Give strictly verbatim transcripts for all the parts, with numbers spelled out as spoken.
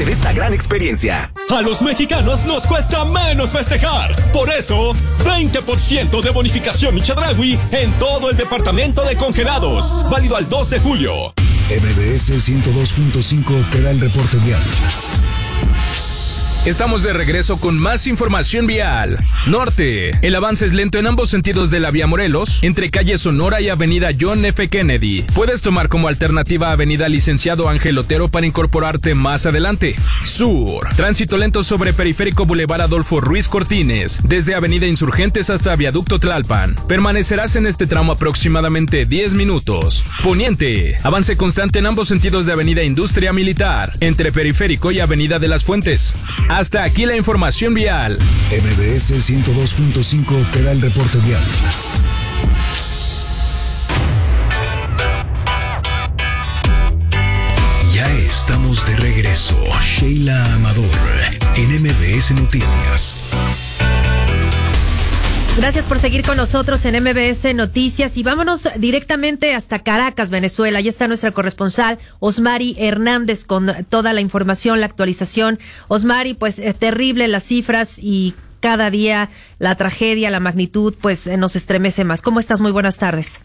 parte de esta gran experiencia. A los mexicanos nos cuesta menos festejar. Por eso, veinte por ciento de bonificación y Chedraui en todo el departamento de congelados. Válido al dos de julio. M B S ciento dos punto cinco te da el reporte vial. Estamos de regreso con más información vial. Norte. El avance es lento en ambos sentidos de la vía Morelos, entre calle Sonora y avenida John F. Kennedy. Puedes tomar como alternativa avenida Licenciado Ángel Otero para incorporarte más adelante. Sur. Tránsito lento sobre Periférico Boulevard Adolfo Ruiz Cortines, desde avenida Insurgentes hasta Viaducto Tlalpan. Permanecerás en este tramo aproximadamente diez minutos. Poniente. Avance constante en ambos sentidos de avenida Industria Militar, entre Periférico y avenida de las Fuentes. Hasta aquí la información vial. M B S ciento dos punto cinco te da el reporte vial. Ya estamos de regreso. Sheila Amador en M B S Noticias. Gracias por seguir con nosotros en M B S Noticias y vámonos directamente hasta Caracas, Venezuela. Ahí está nuestra corresponsal Osmari Hernández con toda la información, la actualización. Osmari, pues eh, terrible las cifras y cada día la tragedia, la magnitud, pues eh, nos estremece más. ¿Cómo estás? Muy buenas tardes.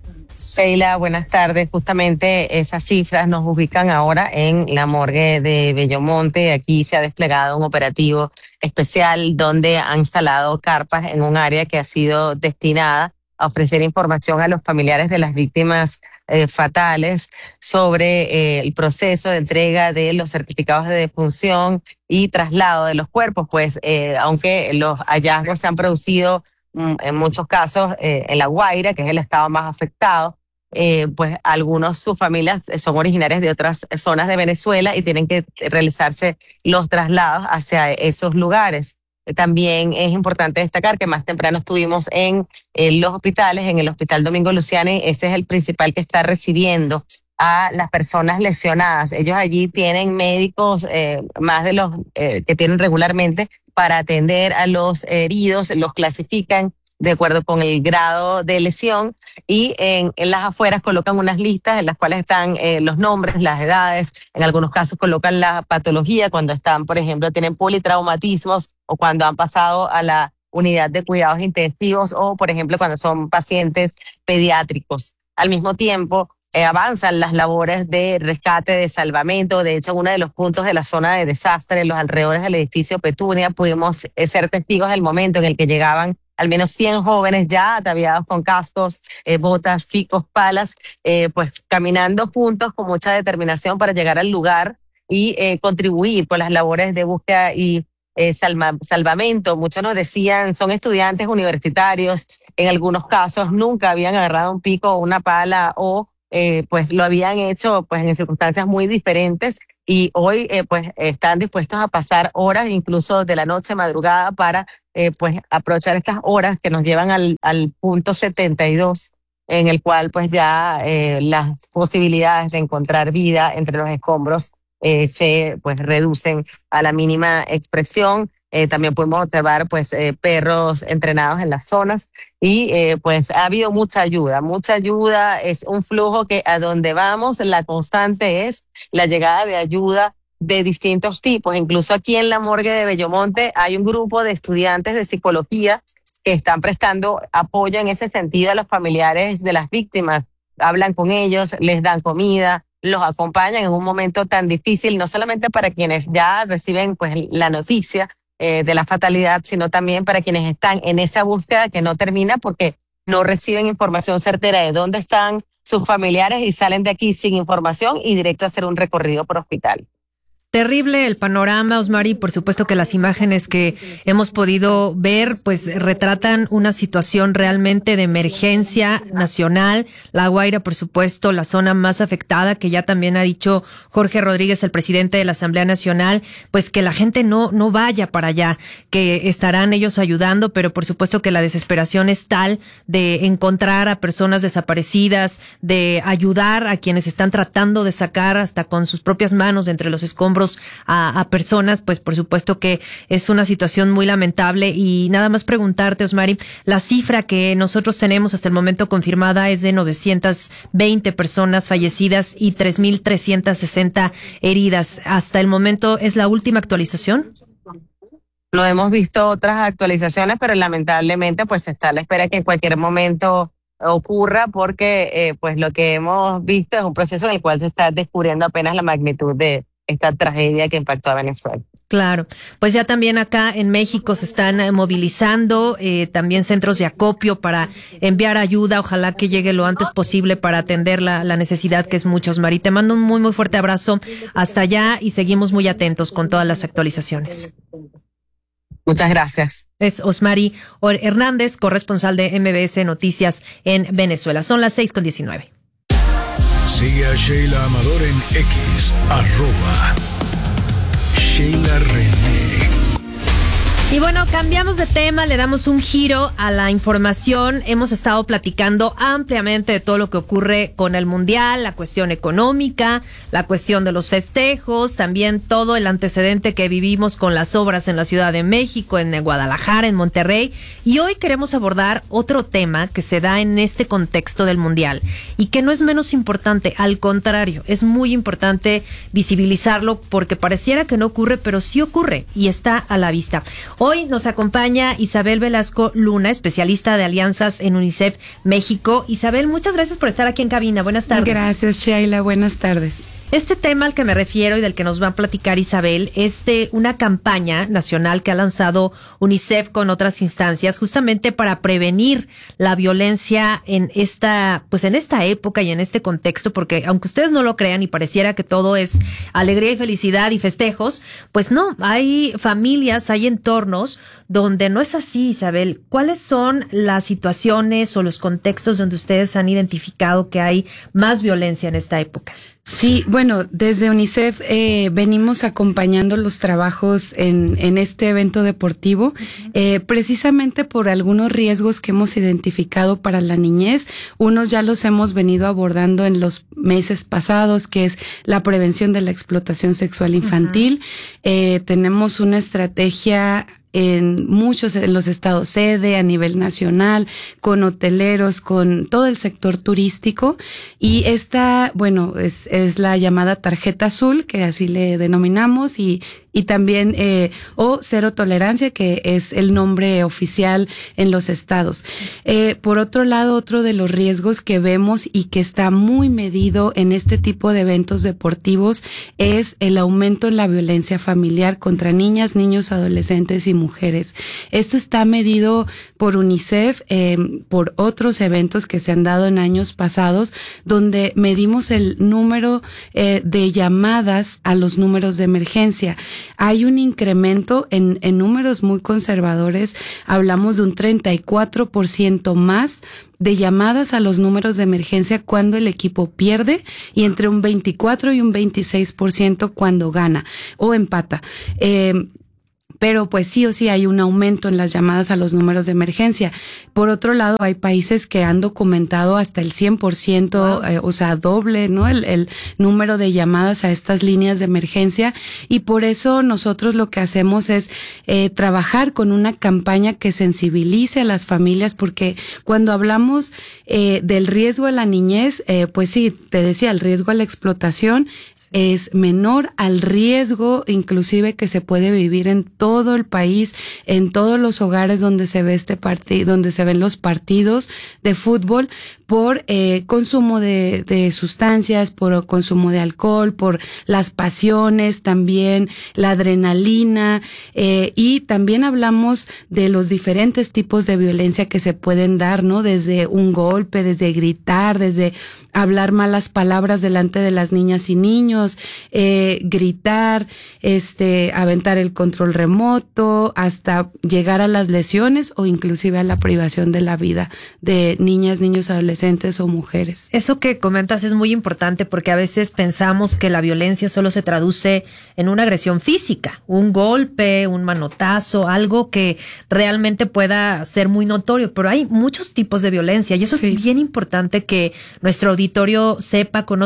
Sheila, buenas tardes. Justamente esas cifras nos ubican ahora en la morgue de Bellomonte. Aquí se ha desplegado un operativo especial donde han instalado carpas en un área que ha sido destinada a ofrecer información a los familiares de las víctimas eh, fatales sobre eh, el proceso de entrega de los certificados de defunción y traslado de los cuerpos. Pues eh, aunque los hallazgos se han producido en muchos casos eh, en La Guaira, que es el estado más afectado, eh, pues algunos, sus familias son originarias de otras zonas de Venezuela y tienen que realizarse los traslados hacia esos lugares. También es importante destacar que más temprano estuvimos en, en los hospitales, en el Hospital Domingo Luciani. Ese es el principal que está recibiendo a las personas lesionadas. Ellos allí tienen médicos, eh, más de los eh, que tienen regularmente, para atender a los heridos, los clasifican de acuerdo con el grado de lesión y en, en las afueras colocan unas listas en las cuales están eh, los nombres, las edades, en algunos casos colocan la patología cuando están, por ejemplo, tienen politraumatismos o cuando han pasado a la unidad de cuidados intensivos o, por ejemplo, cuando son pacientes pediátricos. Al mismo tiempo, Eh, avanzan las labores de rescate, de salvamento. De hecho, en uno de los puntos de la zona de desastre, en los alrededores del edificio Petunia, pudimos eh, ser testigos del momento en el que llegaban al menos cien jóvenes ya ataviados con cascos, eh, botas, picos, palas, eh, pues caminando juntos con mucha determinación para llegar al lugar y eh, contribuir con las labores de búsqueda y eh, salva, salvamento. Muchos nos decían, son estudiantes universitarios, en algunos casos nunca habían agarrado un pico o una pala o Eh, pues lo habían hecho pues en circunstancias muy diferentes y hoy eh, pues están dispuestos a pasar horas incluso de la noche, madrugada para eh, pues aprovechar estas horas que nos llevan al, al punto setenta y dos en el cual pues ya eh, las posibilidades de encontrar vida entre los escombros eh, se pues reducen a la mínima expresión. Eh, también podemos observar pues eh, perros entrenados en las zonas y eh, pues ha habido mucha ayuda, mucha ayuda, es un flujo que a donde vamos la constante es la llegada de ayuda de distintos tipos. Incluso aquí en la morgue de Bellomonte hay un grupo de estudiantes de psicología que están prestando apoyo en ese sentido a los familiares de las víctimas, hablan con ellos, les dan comida, los acompañan en un momento tan difícil, no solamente para quienes ya reciben pues la noticia Eh, de la fatalidad, sino también para quienes están en esa búsqueda que no termina porque no reciben información certera de dónde están sus familiares y salen de aquí sin información y directo a hacer un recorrido por hospital. Terrible el panorama, Osmari. Por supuesto que las imágenes que hemos podido ver pues retratan una situación realmente de emergencia nacional. La Guaira, por supuesto, la zona más afectada, que ya también ha dicho Jorge Rodríguez, el presidente de la Asamblea Nacional, pues que la gente no no vaya para allá, que estarán ellos ayudando, pero por supuesto que la desesperación es tal de encontrar a personas desaparecidas, de ayudar a quienes están tratando de sacar hasta con sus propias manos entre los escombros violentos a, a personas, pues por supuesto que es una situación muy lamentable. Y nada más preguntarte, Osmari, la cifra que nosotros tenemos hasta el momento confirmada es de novecientas veinte personas fallecidas y tres mil trescientas sesenta heridas. Hasta el momento, ¿es la última actualización? No hemos visto otras actualizaciones, pero lamentablemente pues se está a la espera que en cualquier momento ocurra, porque eh, pues lo que hemos visto es un proceso en el cual se está descubriendo apenas la magnitud de esta tragedia que impactó a Venezuela. Claro, pues ya también acá en México se están eh, movilizando eh, también centros de acopio para enviar ayuda, ojalá que llegue lo antes posible para atender la, la necesidad que es mucha. Osmari, te mando un muy muy fuerte abrazo hasta allá y seguimos muy atentos con todas las actualizaciones. Muchas gracias. Es Osmari Hernández, corresponsal de M B S Noticias en Venezuela. Son las seis con diecinueve. Sigue a Sheila Amador en X, arroba Sheila René. Y bueno, cambiamos de tema, le damos un giro a la información. Hemos estado platicando ampliamente de todo lo que ocurre con el Mundial, la cuestión económica, la cuestión de los festejos, también todo el antecedente que vivimos con las obras en la Ciudad de México, en Guadalajara, en Monterrey. Y hoy queremos abordar otro tema que se da en este contexto del Mundial y que no es menos importante, al contrario, es muy importante visibilizarlo porque pareciera que no ocurre, pero sí ocurre y está a la vista. Hoy nos acompaña Isabel Velasco Luna, especialista de alianzas en UNICEF México. Isabel, muchas gracias por estar aquí en cabina. Buenas tardes. Gracias, Sheila. Buenas tardes. Este tema al que me refiero y del que nos va a platicar Isabel es de una campaña nacional que ha lanzado UNICEF con otras instancias justamente para prevenir la violencia en esta, pues en esta época y en este contexto, porque aunque ustedes no lo crean y pareciera que todo es alegría y felicidad y festejos, pues no, hay familias, hay entornos donde no es así, Isabel. ¿Cuáles son las situaciones o los contextos donde ustedes han identificado que hay más violencia en esta época? Sí, bueno, desde UNICEF eh, venimos acompañando los trabajos en, en este evento deportivo, eh, precisamente por algunos riesgos que hemos identificado para la niñez. Unos ya los hemos venido abordando en los meses pasados, que es la prevención de la explotación sexual infantil. Uh-huh. Eh, tenemos una estrategia en muchos, en los estados sede, a nivel nacional, con hoteleros, con todo el sector turístico. Y esta, bueno, es, es la llamada tarjeta azul, que así le denominamos, y y también, eh, o cero tolerancia, que es el nombre oficial en los estados. Eh, por otro lado, otro de los riesgos que vemos y que está muy medido en este tipo de eventos deportivos es el aumento en la violencia familiar contra niñas, niños, adolescentes y mujeres. Esto está medido por UNICEF, eh, por otros eventos que se han dado en años pasados, donde medimos el número eh, de llamadas a los números de emergencia. Hay un incremento en, en números muy conservadores. Hablamos de un treinta y cuatro por ciento más de llamadas a los números de emergencia cuando el equipo pierde y entre un veinticuatro y un veintiséis por ciento cuando gana o empata. Eh, Pero pues sí o sí hay un aumento en las llamadas a los números de emergencia. Por otro lado, hay países que han documentado hasta el cien por ciento, wow. eh, o sea, doble, ¿no? El, el número de llamadas a estas líneas de emergencia. Y por eso nosotros lo que hacemos es eh, trabajar con una campaña que sensibilice a las familias, porque cuando hablamos eh, del riesgo a la niñez, eh, pues sí, te decía, el riesgo a la explotación es menor al riesgo inclusive que se puede vivir en todo el país, en todos los hogares donde se ve este partido, donde se ven los partidos de fútbol, por eh, consumo de, de sustancias, por consumo de alcohol, por las pasiones también, la adrenalina, eh, y también hablamos de los diferentes tipos de violencia que se pueden dar, ¿no? Desde un golpe, desde gritar, desde hablar malas palabras delante de las niñas y niños, eh, gritar, este, aventar el control remoto, hasta llegar a las lesiones o inclusive a la privación de la vida de niñas, niños, adolescentes o mujeres. Eso que comentas es muy importante porque a veces pensamos que la violencia solo se traduce en una agresión física, un golpe, un manotazo, algo que realmente pueda ser muy notorio, pero hay muchos tipos de violencia y eso sí. Es bien importante que nuestro auditorio sepa, conozca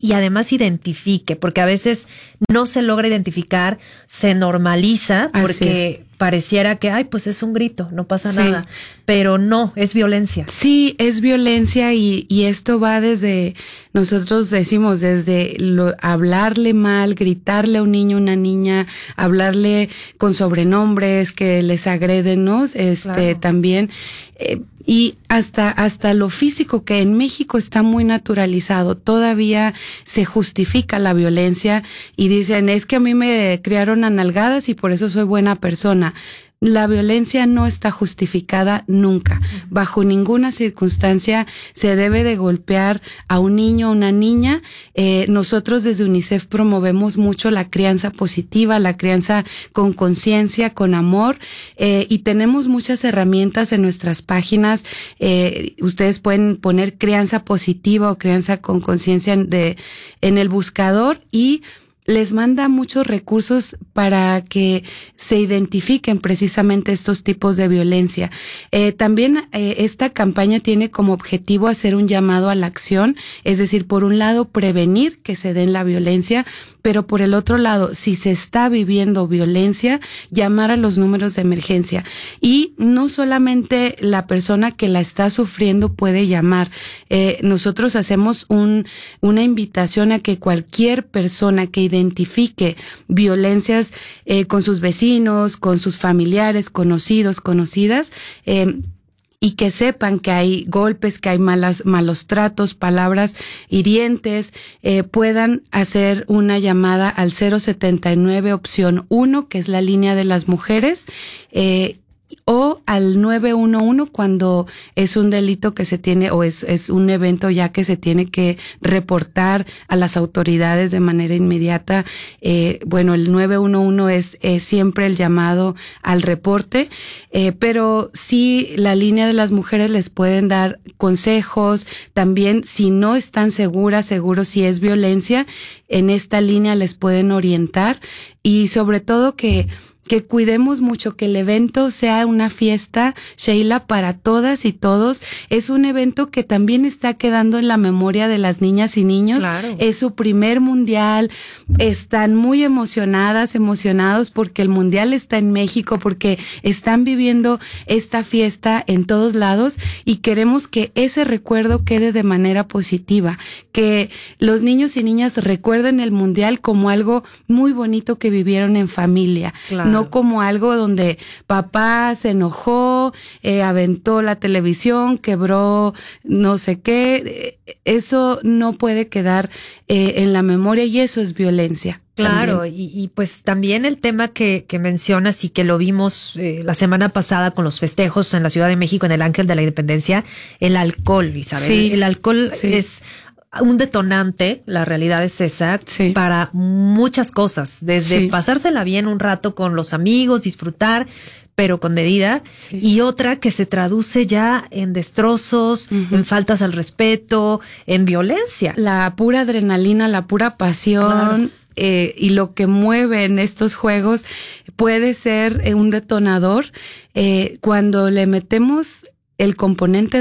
y además identifique, porque a veces no se logra identificar, se normaliza porque pareciera que, ay, pues es un grito, no pasa sí. nada, pero no, es violencia. Sí, es violencia y, y esto va desde, nosotros decimos, desde lo, hablarle mal, gritarle a un niño, una niña, hablarle con sobrenombres que les agreden, ¿no? Este, claro. También, eh, y hasta, hasta lo físico, que en México está muy naturalizado, todavía se justifica la violencia y dicen, es que a mí me criaron a nalgadas y por eso soy buena persona. La violencia no está justificada nunca. Bajo ninguna circunstancia se debe de golpear a un niño o una niña. Eh, nosotros desde UNICEF promovemos mucho la crianza positiva, la crianza con conciencia, con amor, eh, y tenemos muchas herramientas en nuestras páginas. Eh, ustedes pueden poner crianza positiva o crianza con conciencia en, de, en el buscador y les manda muchos recursos para que se identifiquen precisamente estos tipos de violencia. Eh, también eh, esta campaña tiene como objetivo hacer un llamado a la acción, es decir, por un lado prevenir que se den la violencia, pero por el otro lado, si se está viviendo violencia, llamar a los números de emergencia. Y no solamente la persona que la está sufriendo puede llamar. Eh, nosotros hacemos un, una invitación a que cualquier persona que identifique violencias eh, con sus vecinos, con sus familiares, conocidos, conocidas, eh, y que sepan que hay golpes, que hay malas, malos tratos, palabras hirientes, eh, puedan hacer una llamada al cero setenta y nueve opción uno, que es la línea de las mujeres, eh, o al nueve uno uno cuando es un delito que se tiene o es, es un evento ya que se tiene que reportar a las autoridades de manera inmediata. Eh, bueno, el nueve uno uno es, es siempre el llamado al reporte, eh, pero sí la línea de las mujeres les pueden dar consejos. También si no están seguras, seguros si es violencia, en esta línea les pueden orientar y sobre todo que que cuidemos mucho, que el evento sea una fiesta, Sheila, para todas y todos. Es un evento que también está quedando en la memoria de las niñas y niños. Claro. Es su primer mundial. Están muy emocionadas, emocionados porque el mundial está en México, porque están viviendo esta fiesta en todos lados y queremos que ese recuerdo quede de manera positiva, que los niños y niñas recuerden el mundial como algo muy bonito que vivieron en familia. Claro. No como algo donde papá se enojó, eh, aventó la televisión, quebró no sé qué. Eso no puede quedar eh, en la memoria y eso es violencia. Claro, y, y pues también el tema que, que mencionas y que lo vimos eh, la semana pasada con los festejos en la Ciudad de México en el Ángel de la Independencia, el alcohol, Isabel. Sí, el alcohol sí. es un detonante, la realidad es esa, sí. para muchas cosas, desde sí. pasársela bien un rato con los amigos, disfrutar, pero con medida, sí. y otra que se traduce ya en destrozos, uh-huh. en faltas al respeto, en violencia. La pura adrenalina, la pura pasión, claro. eh, y lo que mueve en estos juegos puede ser eh, un detonador eh, cuando le metemos el componente